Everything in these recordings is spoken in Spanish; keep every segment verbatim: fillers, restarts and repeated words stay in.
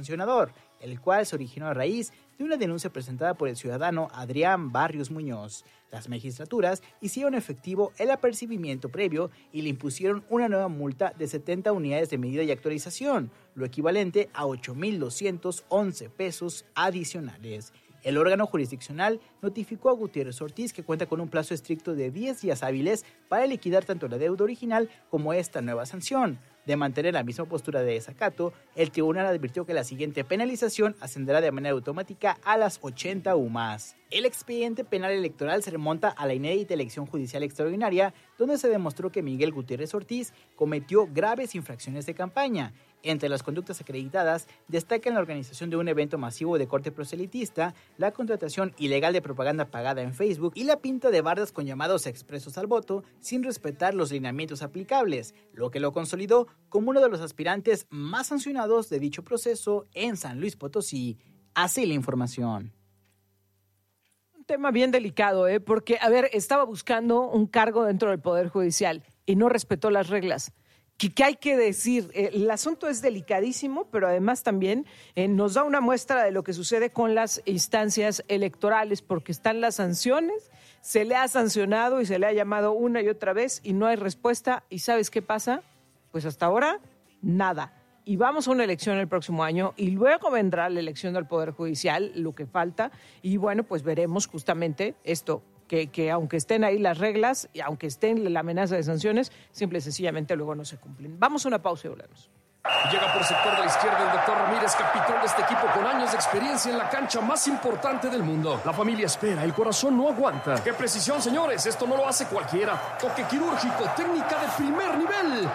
sancionador, el cual se originó a raíz de una denuncia presentada por el ciudadano Adrián Barrios Muñoz. Las magistraturas hicieron efectivo el apercibimiento previo y le impusieron una nueva multa de setenta unidades de medida y actualización, lo equivalente a ocho mil doscientos once pesos adicionales. El órgano jurisdiccional notificó a Gutiérrez Ortiz que cuenta con un plazo estricto de diez días hábiles para liquidar tanto la deuda original como esta nueva sanción. De mantener la misma postura de desacato, el tribunal advirtió que la siguiente penalización ascenderá de manera automática a las ochenta U M A S. El expediente penal electoral se remonta a la inédita elección judicial extraordinaria, donde se demostró que Miguel Gutiérrez Ortiz cometió graves infracciones de campaña. Entre las conductas acreditadas, destacan la organización de un evento masivo de corte proselitista, la contratación ilegal de propaganda pagada en Facebook y la pinta de bardas con llamados expresos al voto sin respetar los lineamientos aplicables, lo que lo consolidó como uno de los aspirantes más sancionados de dicho proceso en San Luis Potosí. Así la información. Un tema bien delicado, ¿eh? Porque, a ver, estaba buscando un cargo dentro del Poder Judicial y no respetó las reglas. ¿Qué, qué hay que decir? El asunto es delicadísimo, pero además también eh, nos da una muestra de lo que sucede con las instancias electorales, porque están las sanciones, se le ha sancionado y se le ha llamado una y otra vez y no hay respuesta. ¿Y sabes qué pasa? Pues hasta ahora, nada. Y vamos a una elección el próximo año y luego vendrá la elección del Poder Judicial, lo que falta. Y bueno, pues veremos justamente esto. Que, que aunque estén ahí las reglas y aunque estén la amenaza de sanciones, simple y sencillamente luego no se cumplen. Vamos a una pausa y volvemos. Llega por sector de la izquierda el doctor Ramírez, capitán de este equipo con años de experiencia en la cancha más importante del mundo. La familia espera, el corazón no aguanta. ¡Qué precisión, señores! Esto no lo hace cualquiera. Toque quirúrgico, técnica de primer nivel.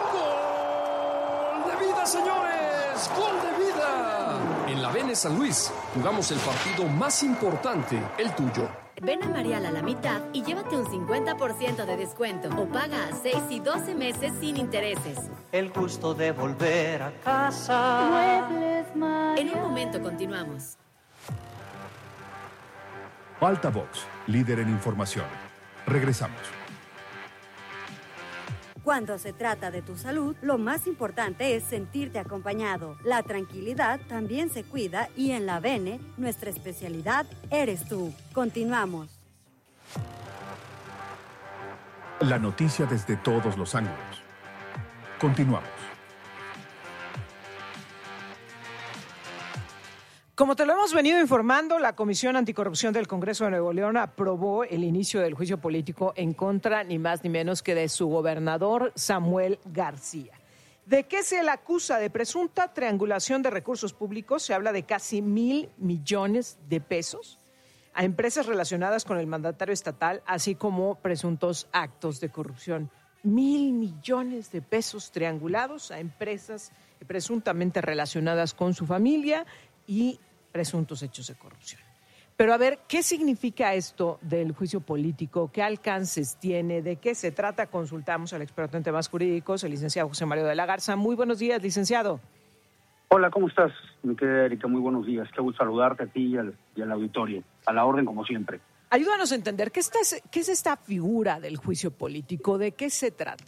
¡Gol de vida, señores! ¡Gol de vida! En la Vene San Luis jugamos el partido más importante, el tuyo. Ven a Marial a la mitad y llévate un cincuenta por ciento de descuento o paga a seis y doce meses sin intereses. El gusto de volver a casa. Muebles Marial. En un momento continuamos. Altavox, líder en información. Regresamos. Cuando se trata de tu salud, lo más importante es sentirte acompañado. La tranquilidad también se cuida y en la Vene, nuestra especialidad eres tú. Continuamos. La noticia desde todos los ángulos. Continuamos. Como te lo hemos venido informando, la Comisión Anticorrupción del Congreso de Nuevo León aprobó el inicio del juicio político en contra, ni más ni menos que de su gobernador, Samuel García. ¿De qué se le acusa? De presunta triangulación de recursos públicos. Se habla de casi mil millones de pesos a empresas relacionadas con el mandatario estatal, así como presuntos actos de corrupción. Mil millones de pesos triangulados a empresas presuntamente relacionadas con su familia y presuntos hechos de corrupción. Pero a ver, ¿qué significa esto del juicio político? ¿Qué alcances tiene? ¿De qué se trata? Consultamos al experto en temas jurídicos, el licenciado José Mario de la Garza. Muy buenos días, licenciado. Hola, ¿cómo estás? Mi querida Erika, muy buenos días. Qué gusto saludarte a ti y al, y al auditorio. A la orden, como siempre. Ayúdanos a entender, ¿qué, está, ¿qué es esta figura del juicio político? ¿De qué se trata?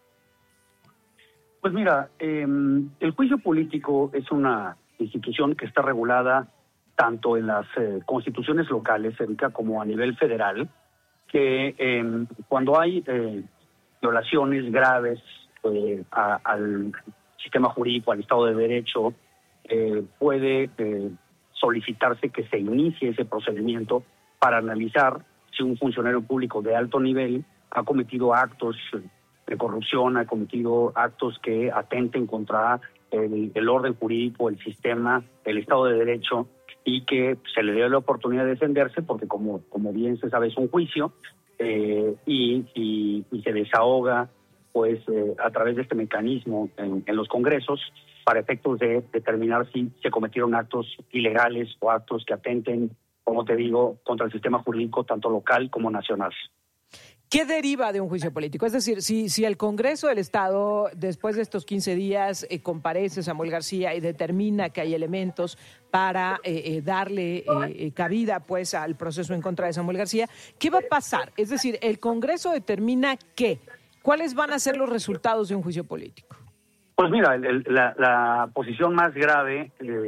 Pues mira, eh, el juicio político es una institución que está regulada tanto en las eh, constituciones locales, Erika, como a nivel federal, que eh, cuando hay eh, violaciones graves eh, a, al sistema jurídico, al Estado de Derecho, eh, puede eh, solicitarse que se inicie ese procedimiento para analizar si un funcionario público de alto nivel ha cometido actos de corrupción, ha cometido actos que atenten contra el, el orden jurídico, el sistema, el Estado de Derecho, y que se le dé la oportunidad de defenderse, porque como, como bien se sabe es un juicio, eh, y, y, y se desahoga pues eh, a través de este mecanismo en, en los congresos para efectos de determinar si se cometieron actos ilegales o actos que atenten, como te digo, contra el sistema jurídico tanto local como nacional. ¿Qué deriva de un juicio político? Es decir, si, si el Congreso del Estado, después de estos quince días, eh, comparece Samuel García y determina que hay elementos para eh, eh, darle eh, cabida pues, al proceso en contra de Samuel García, ¿qué va a pasar? Es decir, ¿el Congreso determina qué? ¿Cuáles van a ser los resultados de un juicio político? Pues mira, el, el, la, la posición más grave... Eh,